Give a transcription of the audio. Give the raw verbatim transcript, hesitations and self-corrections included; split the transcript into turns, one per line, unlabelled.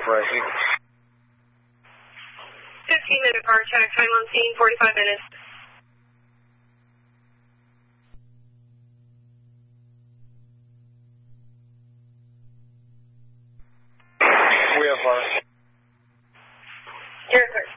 operation.
fifteen minute car check, time on scene, forty-five minutes.
We have fire.
You're clear.